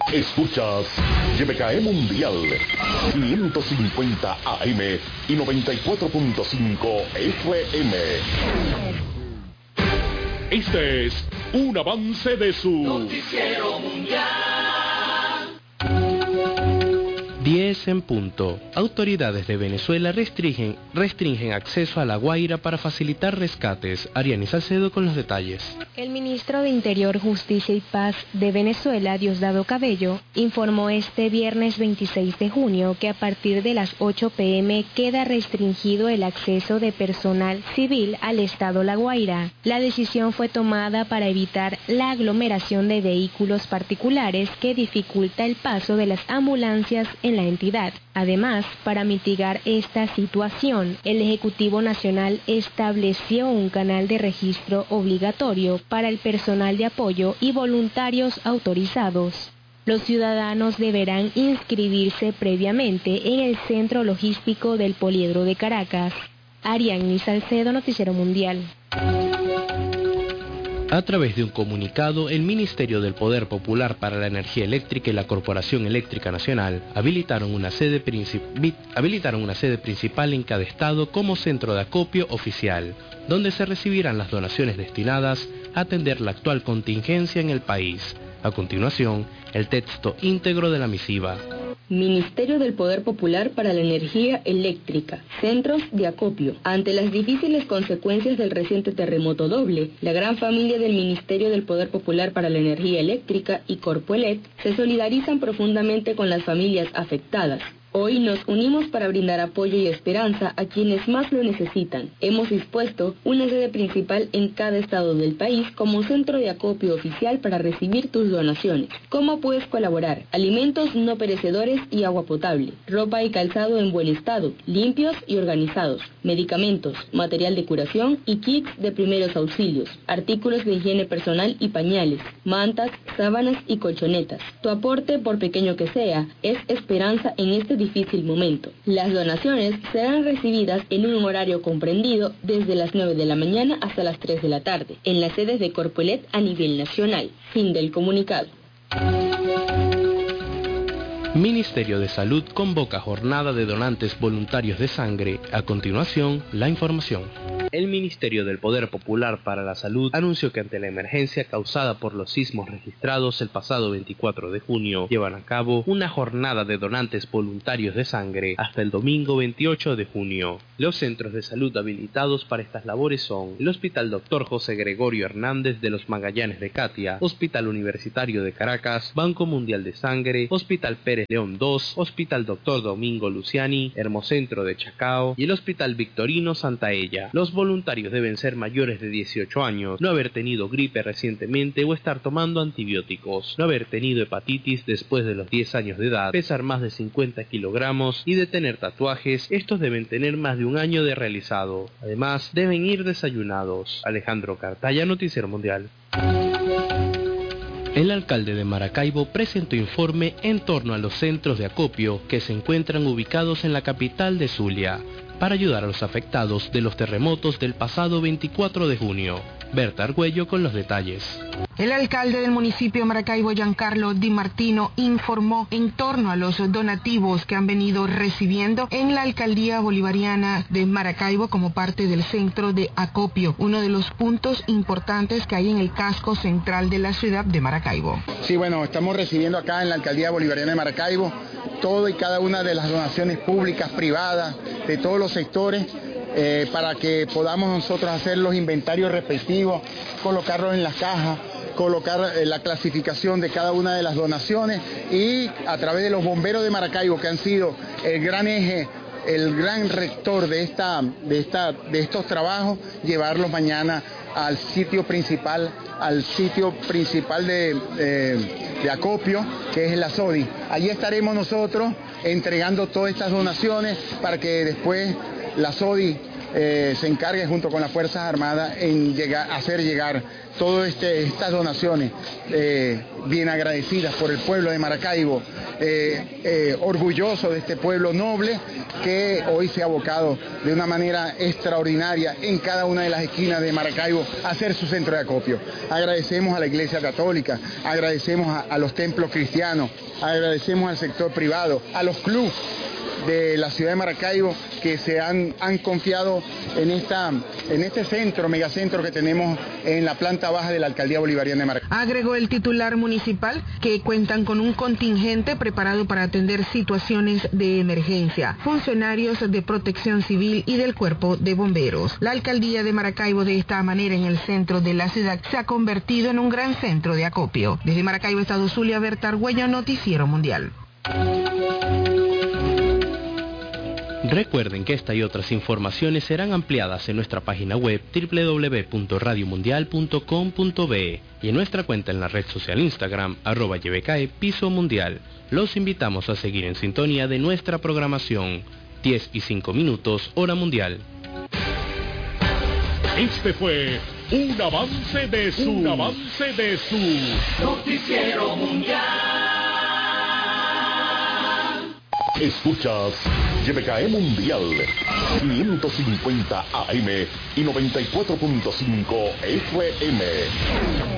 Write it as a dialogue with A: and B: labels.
A: Escuchas YBKE Mundial 550 AM y 94.5 FM. Este es un avance de su
B: Noticiero Mundial.
C: 10 en punto. Autoridades de Venezuela restringen acceso a La Guaira para facilitar rescates. Ariani Salcedo con los detalles.
D: El ministro de Interior, Justicia y Paz de Venezuela, Diosdado Cabello, informó este viernes 26 de junio que a partir de las 8 p.m. queda restringido el acceso de personal civil al estado La Guaira. La decisión fue tomada para evitar la aglomeración de vehículos particulares que dificulta el paso de las ambulancias en la entidad. Además, para mitigar esta situación, el Ejecutivo Nacional estableció un canal de registro obligatorio para el personal de apoyo y voluntarios autorizados. Los ciudadanos deberán inscribirse previamente en el Centro Logístico del Poliedro de Caracas. Ariani Salcedo, Noticiero Mundial.
C: A través de un comunicado, el Ministerio del Poder Popular para la Energía Eléctrica y la Corporación Eléctrica Nacional habilitaron una sede principal en cada estado como centro de acopio oficial, donde se recibirán las donaciones destinadas a atender la actual contingencia en el país. A continuación, el texto íntegro de la misiva.
E: Ministerio del Poder Popular para la Energía Eléctrica, centros de acopio. Ante las difíciles consecuencias del reciente terremoto doble, la gran familia del Ministerio del Poder Popular para la Energía Eléctrica y Corpoelec se solidarizan profundamente con las familias afectadas. Hoy nos unimos para brindar apoyo y esperanza a quienes más lo necesitan. Hemos dispuesto una sede principal en cada estado del país como centro de acopio oficial para recibir tus donaciones. ¿Cómo puedes colaborar? Alimentos no perecedores y agua potable, ropa y calzado en buen estado, limpios y organizados, medicamentos, material de curación y kits de primeros auxilios, artículos de higiene personal y pañales, mantas, sábanas y colchonetas. Tu aporte, por pequeño que sea, es esperanza en este difícil momento. Las donaciones serán recibidas en un horario comprendido desde las 9 de la mañana hasta las 3 de la tarde, en las sedes de Corpoelec a nivel nacional. Fin del comunicado.
C: Ministerio de Salud convoca jornada de donantes voluntarios de sangre. A continuación, la información. El Ministerio del Poder Popular para la Salud anunció que ante la emergencia causada por los sismos registrados el pasado 24 de junio, llevan a cabo una jornada de donantes voluntarios de sangre hasta el domingo 28 de junio. Los centros de salud habilitados para estas labores son el Hospital Dr. José Gregorio Hernández de los Magallanes de Catia, Hospital Universitario de Caracas, Banco Mundial de Sangre, Hospital Pérez León II, Hospital Dr. Domingo Luciani, Hermocentro de Chacao y el Hospital Victorino Santaella. Los voluntarios deben ser mayores de 18 años, no haber tenido gripe recientemente o estar tomando antibióticos, no haber tenido hepatitis después de los 10 años de edad, pesar más de 50 kilogramos y de tener tatuajes. Estos deben tener más de un año de realizado. Además, deben ir desayunados. Alejandro Cartaya, Noticiero Mundial. El alcalde de Maracaibo presentó informe en torno a los centros de acopio que se encuentran ubicados en la capital de Zulia, para ayudar a los afectados de los terremotos del pasado 24 de junio. Berta Argüello con los detalles.
F: El alcalde del municipio de Maracaibo, Giancarlo Di Martino, informó en torno a los donativos que han venido recibiendo en la alcaldía bolivariana de Maracaibo como parte del centro de acopio, uno de los puntos importantes que hay en el casco central de la ciudad de Maracaibo.
G: Sí, bueno, estamos recibiendo acá en la alcaldía bolivariana de Maracaibo todo y cada una de las donaciones públicas, privadas, de todos los sectores, para que podamos nosotros hacer los inventarios respectivos, colocarlos en las cajas, colocar la clasificación de cada una de las donaciones y a través de los bomberos de Maracaibo, que han sido el gran eje, el gran rector de estos trabajos, llevarlos mañana al sitio principal de acopio, que es la SODI. Allí estaremos nosotros entregando todas estas donaciones para que después la SODI se encargue junto con las Fuerzas Armadas en hacer llegar todas estas donaciones bien agradecidas por el pueblo de Maracaibo, orgulloso de este pueblo noble que hoy se ha abocado de una manera extraordinaria en cada una de las esquinas de Maracaibo a hacer su centro de acopio. Agradecemos a la Iglesia Católica, agradecemos a los templos cristianos, agradecemos al sector privado, a los clubes de la ciudad de Maracaibo que se han confiado en este centro, megacentro que tenemos en la planta baja de la Alcaldía Bolivariana de Maracaibo.
F: Agregó el titular municipal que cuentan con un contingente preparado para atender situaciones de emergencia, funcionarios de protección civil y del cuerpo de bomberos. La Alcaldía de Maracaibo de esta manera en el centro de la ciudad se ha convertido en un gran centro de acopio. Desde Maracaibo, Estado Zulia, Berta Argüello, Noticiero Mundial.
C: Recuerden que esta y otras informaciones serán ampliadas en nuestra página web www.radiomundial.com.be y en nuestra cuenta en la red social Instagram @YBKE_Mundial. Los invitamos a seguir en sintonía de nuestra programación. 10:05 hora mundial.
A: Este fue un avance de su
B: Noticiero Mundial.
A: Escuchas YBKE Mundial 550 AM y 94.5 FM.